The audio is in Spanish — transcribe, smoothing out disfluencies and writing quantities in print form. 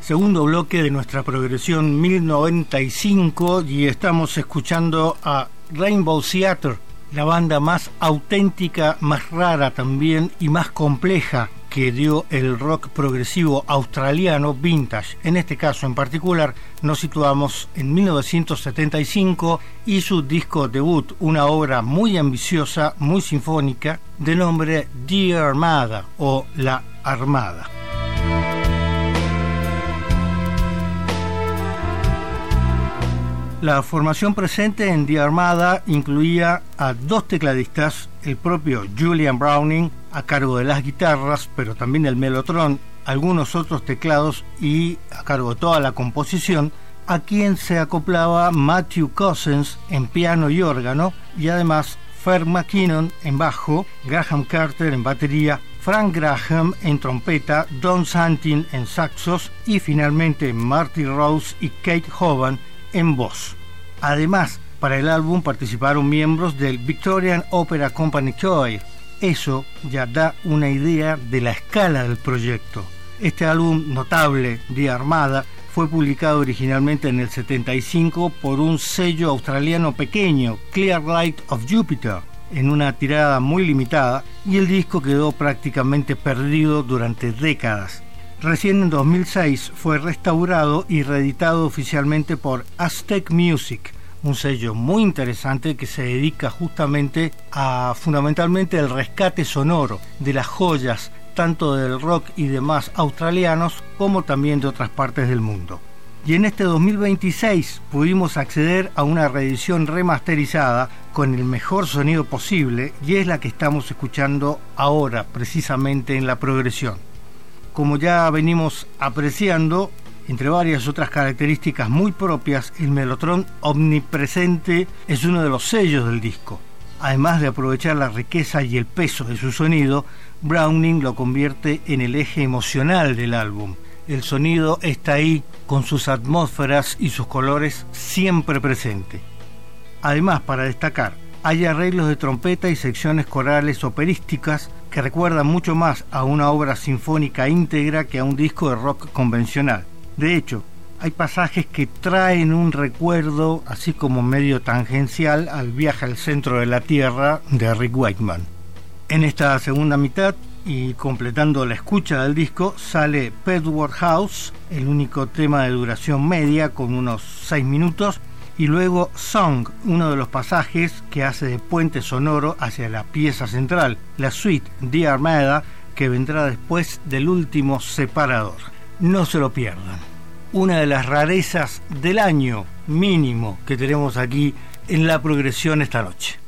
segundo bloque de nuestra progresión 1095 y estamos escuchando a Rainbow Theatre, la banda más auténtica, más rara también y más compleja que dio el rock progresivo australiano vintage. En este caso en particular nos situamos en 1975 y su disco debut, una obra muy ambiciosa, muy sinfónica, de nombre The Armada o La Armada. La formación presente en The Armada incluía a dos tecladistas, el propio Julian Browning a cargo de las guitarras, pero también el mellotron, algunos otros teclados y a cargo de toda la composición, a quien se acoplaba Matthew Cousins en piano y órgano, y además Fer McKinnon en bajo, Graham Carter en batería, Frank Graham en trompeta, Don Santin en saxos y finalmente Marty Rose y Kate Hovan en voz. Además, para el álbum participaron miembros del Victorian Opera Company Choir. Eso ya da una idea de la escala del proyecto. Este álbum notable, The Armada, fue publicado originalmente en el 75 por un sello australiano pequeño, Clear Light of Jupiter, en una tirada muy limitada, y el disco quedó prácticamente perdido durante décadas. Recién en 2006 fue restaurado y reeditado oficialmente por Aztec Music, un sello muy interesante que se dedica justamente a fundamentalmente el rescate sonoro de las joyas tanto del rock y demás australianos como también de otras partes del mundo. Y en este 2026 pudimos acceder a una reedición remasterizada con el mejor sonido posible y es la que estamos escuchando ahora precisamente en la progresión. Como ya venimos apreciando, entre varias otras características muy propias, el mellotron omnipresente es uno de los sellos del disco. Además de aprovechar la riqueza y el peso de su sonido, Browning lo convierte en el eje emocional del álbum. El sonido está ahí, con sus atmósferas y sus colores siempre presente. Además, para destacar, hay arreglos de trompeta y secciones corales operísticas que recuerdan mucho más a una obra sinfónica íntegra que a un disco de rock convencional. De hecho, hay pasajes que traen un recuerdo, así como medio tangencial, al viaje al centro de la Tierra de Rick Wakeman. En esta segunda mitad, y completando la escucha del disco, sale Petworth House, el único tema de duración media con unos 6 minutos, y luego Song, uno de los pasajes que hace de puente sonoro hacia la pieza central, la suite The Armada, que vendrá después del último separador. No se lo pierdan. Una de las rarezas del año mínimo que tenemos aquí en la progresión esta noche.